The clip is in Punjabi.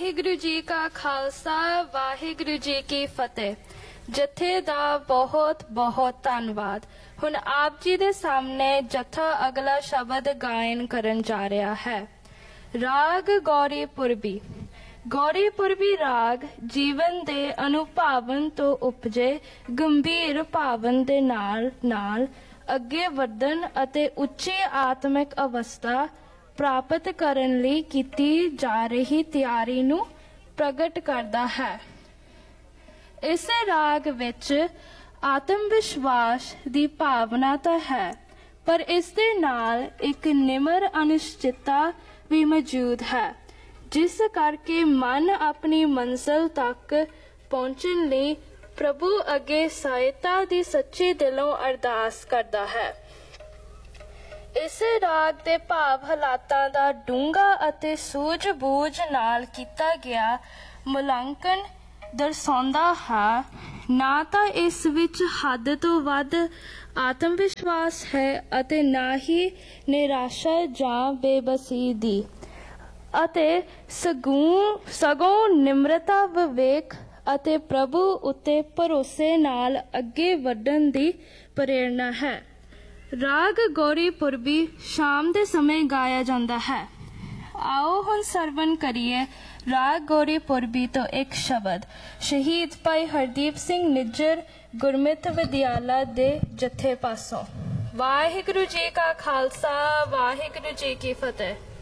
ਵਾਹਿਗੁਰੂ ਜੀ ਕਾ ਖਾਲਸਾ ਵਾਹਿਗੁਰੂ ਜੀ ਕੀ ਫਤਿਹ। ਜਥੇ ਦਾ ਬਹੁਤ ਬਹੁਤ ਧੰਨਵਾਦ। ਹੁਣ ਆਪ ਜੀ ਦੇ ਸਾਹਮਣੇ ਜਥਾ ਅਗਲਾ ਸ਼ਬਦ ਗਾਇਨ ਕਰਨ ਜਾ ਰਿਹਾ ਹੈ। ਰਾਗ ਗੌਰੀ ਪੁਰਬੀ। ਗੌਰੀ ਪੁਰਬੀ ਰਾਗ ਜੀਵਨ ਦੇ ਅਨੁਭਾਵਨ ਤੋਂ ਉਪਜੇ ਗੰਭੀਰ ਭਾਵਨ ਦੇ ਨਾਲ ਨਾਲ ਅੱਗੇ ਵਧਣ ਅਤੇ ਉੱਚੀ ਆਤਮਿਕ ਅਵਸਥਾ ਪ੍ਰਾਪਤ ਕਰਨ ਲਈ ਕੀਤੀ ਜਾ ਰਹੀ ਤਿਆਰੀ ਨੂੰ ਪ੍ਰਗਟ ਕਰਦਾ ਹੈ। ਇਸ ਰਾਗ ਵਿੱਚ ਆਤਮ ਵਿਸ਼ਵਾਸ ਦੀ ਭਾਵਨਾ ਤਾਂ ਹੈ, ਪਰ ਇਸ ਦੇ ਨਾਲ ਇੱਕ ਨਿਮਰ ਅਨਿਸ਼ਚਿਤਤਾ ਵੀ ਮੌਜੂਦ ਹੈ, ਜਿਸ ਕਰਕੇ ਮਨ ਆਪਣੀ ਮੰਜ਼ਿਲ ਤੱਕ ਪਹੁੰਚਣ ਲਈ ਪ੍ਰਭੂ ਅੱਗੇ ਸਹਾਇਤਾ ਦੀ ਸੱਚੇ ਦਿਲੋਂ ਅਰਦਾਸ ਕਰਦਾ ਹੈ। ਇਸ ਰਾਗ ਦੇ ਭਾਵ ਹਾਲਾਤਾਂ ਦਾ ਡੂੰਘਾ ਅਤੇ ਸੂਝ-ਬੂਝ ਨਾਲ ਕੀਤਾ ਗਿਆ ਮੁਲਾਂਕਣ ਦਰਸਾਉਂਦਾ ਹੈ। ਨਾ ਤਾਂ ਇਸ ਵਿੱਚ ਹੱਦ ਤੋਂ ਵੱਧ ਆਤਮ ਵਿਸ਼ਵਾਸ ਹੈ ਅਤੇ ਨਾ ਹੀ ਨਿਰਾਸ਼ਾ ਜਾਂ ਬੇਬਸੀ ਦੀ, ਅਤੇ ਸਗੋਂ ਨਿਮਰਤਾ, ਵਿਵੇਕ ਅਤੇ ਪ੍ਰਭੂ ਉੱਤੇ ਭਰੋਸੇ ਨਾਲ ਅੱਗੇ ਵਧਣ ਦੀ ਪ੍ਰੇਰਨਾ ਹੈ। ਰਾਗ ਗੌਰੀ ਪੁਰਬੀ ਸ਼ਾਮ ਦੇ ਸਮੇਂ ਗਾਇਆ ਜਾਂਦਾ ਹੈ। ਆਓ ਹੁਣ ਸਰਵਣ ਕਰੀਏ ਰਾਗ ਗੌਰੀ ਪੁਰਬੀ ਤੋਂ ਇੱਕ ਸ਼ਬਦ ਸ਼ਹੀਦ ਭਾਈ ਹਰਦੀਪ ਸਿੰਘ ਨਿੱਜਰ ਗੁਰਮਤਿ ਵਿਦਿਆਲਾ ਦੇ ਜਥੇ ਪਾਸੋਂ। ਵਾਹਿਗੁਰੂ ਜੀ ਕਾ ਖਾਲਸਾ ਵਾਹਿਗੁਰੂ ਜੀ ਕੀ ਫਤਿਹ।